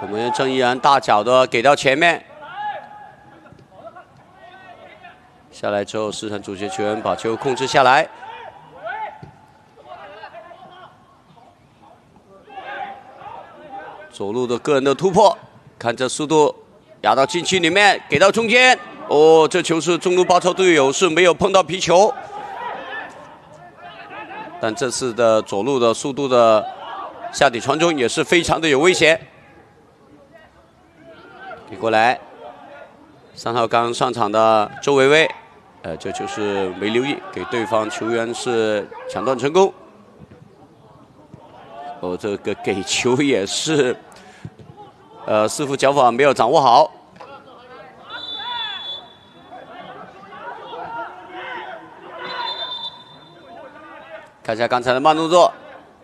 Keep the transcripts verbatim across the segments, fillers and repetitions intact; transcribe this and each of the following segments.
守门员郑依然大脚的给到前面，下来之后，四川足协球员把球控制下来。 左路的个人的突破，看这速度，压到禁区里面，给到中间。哦，这球是中路包抄队友是没有碰到皮球，但这次的左路的速度的下底传中也是非常的有威胁。给过来，三号刚上场的周维维，呃，这就是没留意，给对方球员是抢断成功。 哦，这个给球也是，呃，似乎脚法没有掌握好。看一下刚才的慢动作，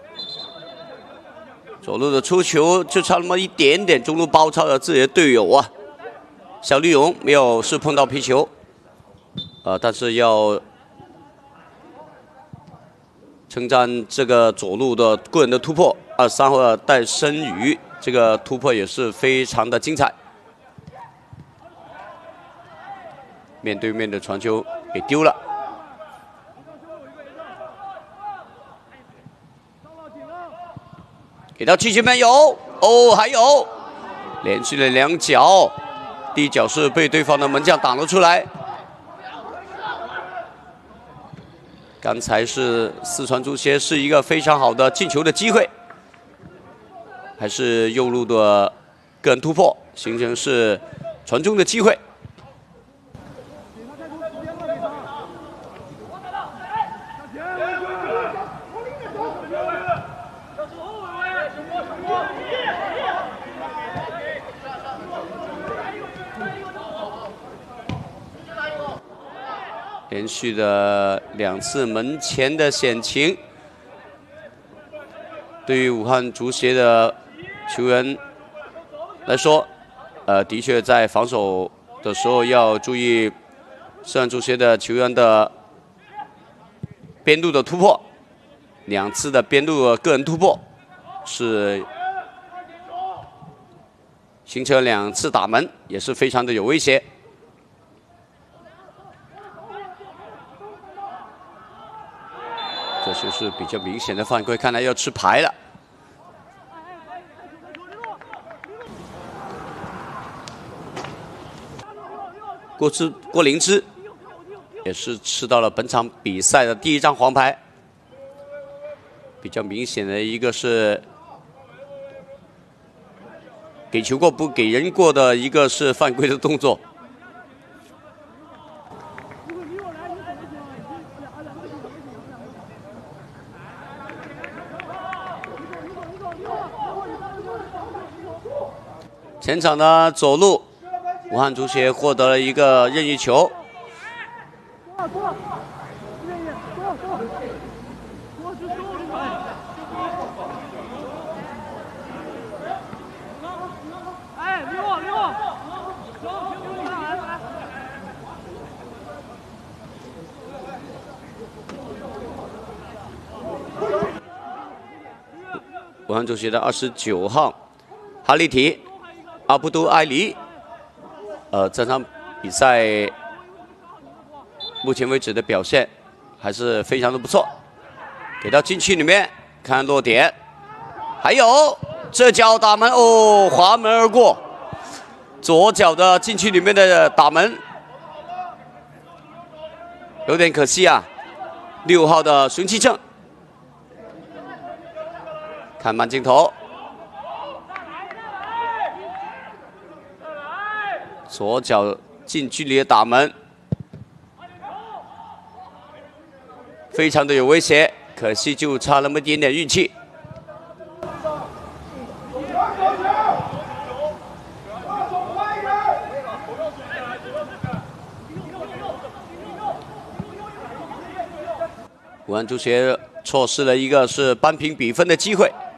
左路的出球就差那么一点点，中路包抄了自己的队友啊，小绿勇没有是碰到皮球，呃，但是要。 称赞这个左路的个人的突破，二十三号的戴申宇这个突破也是非常的精彩。面对面的传球给丢了，给到禁区门有哦，还有连续的两脚，第一脚是被对方的门将挡了出来。 刚才是四川足协是一个非常好的进球的机会，还是右路的个人突破，形成是传中的机会。连续的两次门前的险情，对于武汉足协的球员来说，呃，的确在防守的时候要注意四川足协的球员的边路的突破，两次的边路的个人突破是形成两次打门，也是非常的有威胁。 这就是比较明显的犯规，看来要吃牌了。郭芝郭灵芝也是吃到了本场比赛的第一张黄牌，比较明显的一个是给球过不给人过的一个是犯规的动作。 前场的左路，武汉足协获得了一个任意球。武汉足协的二十九号哈利提。 阿布都埃里，呃，这场比赛目前为止的表现还是非常的不错。给到禁区里面，看落点，还有这脚打门哦，滑门而过，左脚的禁区里面的打门，有点可惜啊。六号的孙继正，看慢镜头。 左脚近距离的打门，非常的有威胁，可惜就差那么一点点运气。武汉足协错失了一个是扳平比分的机会。